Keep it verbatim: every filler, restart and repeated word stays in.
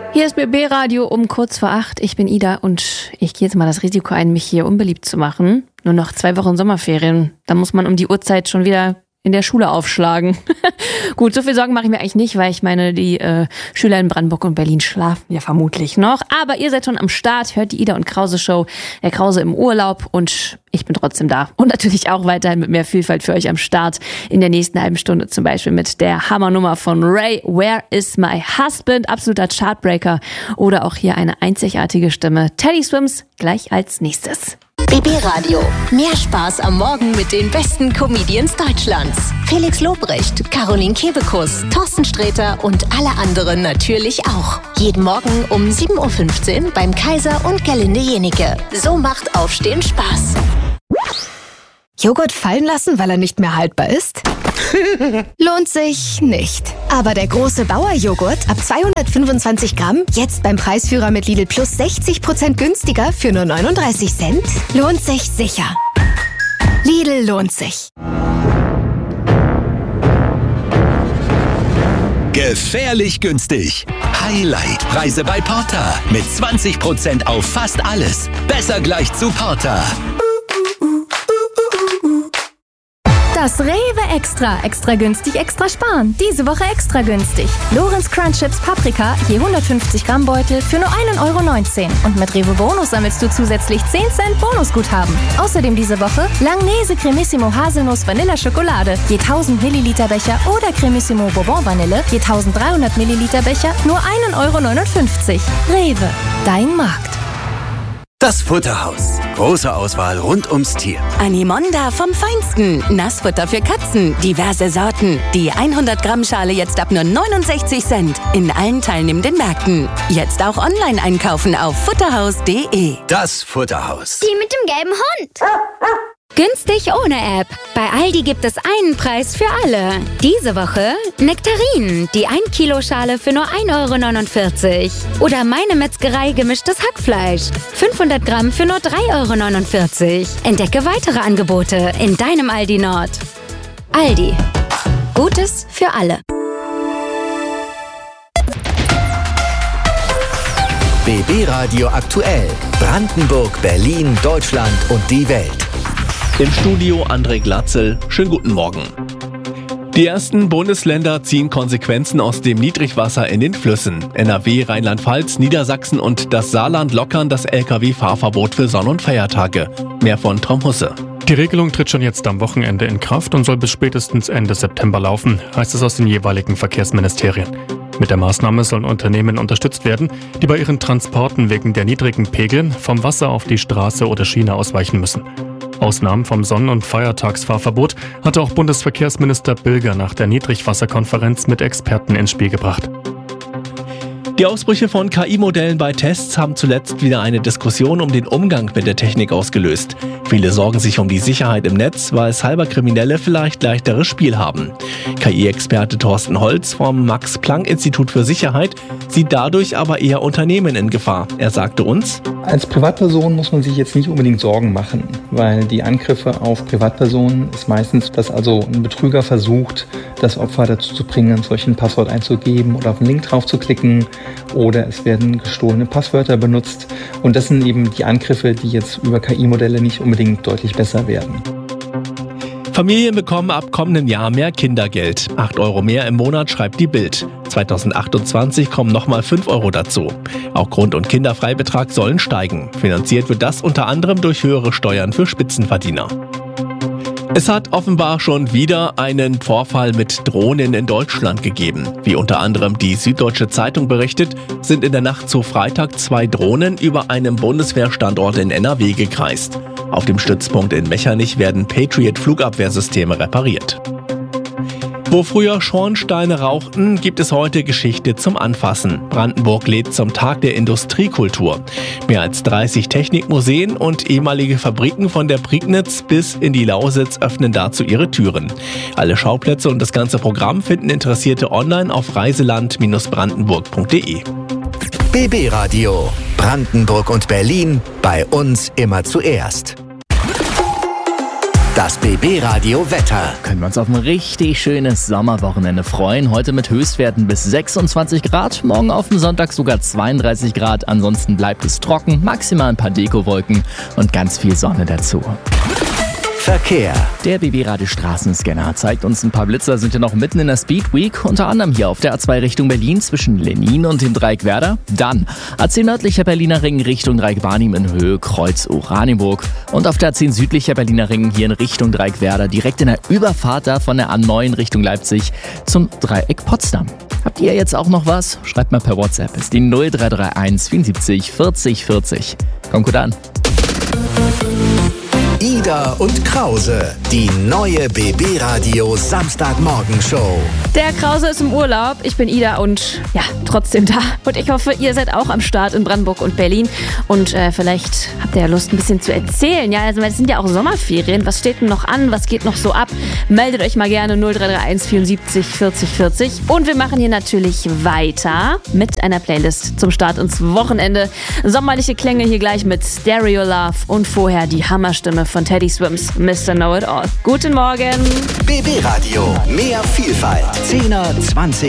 Hier ist B B Radio um kurz vor acht. Ich bin Ida und ich gehe jetzt mal das Risiko ein, mich hier unbeliebt zu machen. Nur noch zwei Wochen Sommerferien. Da muss man um die Uhrzeit schon wieder in der Schule aufschlagen. Gut, so viel Sorgen mache ich mir eigentlich nicht, weil ich meine, die äh, Schüler in Brandenburg und Berlin schlafen ja vermutlich noch. Aber ihr seid schon am Start, hört die Ida und Krause Show. Der Krause im Urlaub und ich bin trotzdem da. Und natürlich auch weiterhin mit mehr Vielfalt für euch am Start. In der nächsten halben Stunde zum Beispiel mit der Hammernummer von Ray, Where is my husband? Absoluter Chartbreaker. Oder auch hier eine einzigartige Stimme. Teddy Swims gleich als nächstes. B B Radio. Mehr Spaß am Morgen mit den besten Comedians Deutschlands. Felix Lobrecht, Caroline Kebekus, Thorsten Sträter und alle anderen natürlich auch. Jeden Morgen um sieben Uhr fünfzehn beim Kaiser und Gerlinde Jenike. So macht Aufstehen Spaß. Joghurt fallen lassen, weil er nicht mehr haltbar ist? Lohnt sich nicht. Aber der große Bauer-Joghurt ab zweihundertfünfundzwanzig Gramm, jetzt beim Preisführer mit Lidl Plus sechzig Prozent günstiger für nur neununddreißig Cent, lohnt sich sicher. Lidl lohnt sich. Gefährlich günstig. Highlight-Preise bei Porter. Mit zwanzig Prozent auf fast alles. Besser gleich zu Porter. Das Rewe Extra. Extra günstig, extra sparen. Diese Woche extra günstig. Lorenz Crunch Chips Paprika, je hundertfünfzig Gramm Beutel für nur ein Euro neunzehn. Und mit Rewe Bonus sammelst du zusätzlich zehn Cent Bonusguthaben. Außerdem diese Woche Langnese Cremissimo Haselnuss Vanilla Schokolade, je tausend Milliliter Becher oder Cremissimo Bourbon Vanille, je eintausenddreihundert Milliliter Becher, nur ein Euro neunundfünfzig. Rewe, dein Markt. Das Futterhaus. Große Auswahl rund ums Tier. Animonda vom Feinsten. Nassfutter für Katzen. Diverse Sorten. Die hundert Gramm Schale jetzt ab nur neunundsechzig Cent. In allen teilnehmenden Märkten. Jetzt auch online einkaufen auf futterhaus punkt de. Das Futterhaus. Die mit dem gelben Hund. Günstig ohne App. Bei Aldi gibt es einen Preis für alle. Diese Woche Nektarinen, die ein Kilo Schale für nur ein Euro neunundvierzig. Oder Meine Metzgerei gemischtes Hackfleisch. fünfhundert Gramm für nur drei Euro neunundvierzig. Entdecke weitere Angebote in deinem Aldi Nord. Aldi. Gutes für alle. B B Radio aktuell. Brandenburg, Berlin, Deutschland und die Welt. Im Studio André Glatzel. Schönen guten Morgen. Die ersten Bundesländer ziehen Konsequenzen aus dem Niedrigwasser in den Flüssen. N R W, Rheinland-Pfalz, Niedersachsen und das Saarland lockern das L K W-Fahrverbot für Sonn- und Feiertage. Mehr von Tom Husse. Die Regelung tritt schon jetzt am Wochenende in Kraft und soll bis spätestens Ende September laufen, heißt es aus den jeweiligen Verkehrsministerien. Mit der Maßnahme sollen Unternehmen unterstützt werden, die bei ihren Transporten wegen der niedrigen Pegel vom Wasser auf die Straße oder Schiene ausweichen müssen. Ausnahmen vom Sonn- und Feiertagsfahrverbot hatte auch Bundesverkehrsminister Bilger nach der Niedrigwasserkonferenz mit Experten ins Spiel gebracht. Die Ausbrüche von K I-Modellen bei Tests haben zuletzt wieder eine Diskussion um den Umgang mit der Technik ausgelöst. Viele sorgen sich um die Sicherheit im Netz, weil Cyberkriminelle vielleicht leichteres Spiel haben. K I-Experte Thorsten Holz vom Max-Planck-Institut für Sicherheit sieht dadurch aber eher Unternehmen in Gefahr. Er sagte uns: Als Privatperson muss man sich jetzt nicht unbedingt Sorgen machen, weil die Angriffe auf Privatpersonen ist meistens, dass also ein Betrüger versucht, das Opfer dazu zu bringen, ein solches Passwort einzugeben oder auf einen Link drauf zu klicken. Oder es werden gestohlene Passwörter benutzt. Und das sind eben die Angriffe, die jetzt über K I-Modelle nicht unbedingt deutlich besser werden. Familien bekommen ab kommendem Jahr mehr Kindergeld. acht Euro mehr im Monat, schreibt die Bild. zweitausendachtundzwanzig kommen nochmal fünf Euro dazu. Auch Grund- und Kinderfreibetrag sollen steigen. Finanziert wird das unter anderem durch höhere Steuern für Spitzenverdiener. Es hat offenbar schon wieder einen Vorfall mit Drohnen in Deutschland gegeben. Wie unter anderem die Süddeutsche Zeitung berichtet, sind in der Nacht zu Freitag zwei Drohnen über einem Bundeswehrstandort in N R W gekreist. Auf dem Stützpunkt in Mechernich werden Patriot-Flugabwehrsysteme repariert. Wo früher Schornsteine rauchten, gibt es heute Geschichte zum Anfassen. Brandenburg lädt zum Tag der Industriekultur. Mehr als dreißig Technikmuseen und ehemalige Fabriken von der Prignitz bis in die Lausitz öffnen dazu ihre Türen. Alle Schauplätze und das ganze Programm finden Interessierte online auf reiseland Bindestrich brandenburg punkt de. B B Radio. Brandenburg und Berlin. Bei uns immer zuerst. Das B B-Radio Wetter. Können wir uns auf ein richtig schönes Sommerwochenende freuen. Heute mit Höchstwerten bis sechsundzwanzig Grad. Morgen auf dem Sonntag sogar zweiunddreißig Grad. Ansonsten bleibt es trocken, maximal ein paar Dekowolken und ganz viel Sonne dazu. Verkehr. Der B B-Radio Straßenscanner zeigt uns ein paar Blitzer, sind ja noch mitten in der Speed Week, unter anderem hier auf der A zwei Richtung Berlin zwischen Lenin und dem Dreieck Werder. Dann A zehn nördlicher Berliner Ring Richtung Dreieck Barnim in Höhe Kreuz Oranienburg und auf der A zehn südlicher Berliner Ring hier in Richtung Dreieck Werder direkt in der Überfahrt da von der A neun Richtung Leipzig zum Dreieck Potsdam. Habt ihr jetzt auch noch was? Schreibt mal per WhatsApp. Ist die null drei drei eins vierundsiebzig vierzig vierzig. Kommt gut an. Ida und Krause, die neue B B-Radio Samstagmorgenshow. Der Krause ist im Urlaub, ich bin Ida und ja, trotzdem da. Und ich hoffe, ihr seid auch am Start in Brandenburg und Berlin. Und äh, vielleicht habt ihr ja Lust, ein bisschen zu erzählen. Ja, also es sind ja auch Sommerferien. Was steht denn noch an? Was geht noch so ab? Meldet euch mal gerne null drei drei eins vierundsiebzig vierzig vierzig. Und wir machen hier natürlich weiter mit einer Playlist zum Start ins Wochenende. Sommerliche Klänge hier gleich mit Stereo Love und vorher die Hammerstimme von Teddy Swims, Mister Know It All. Guten Morgen. B B-Radio, mehr Vielfalt. zehner, zwanziger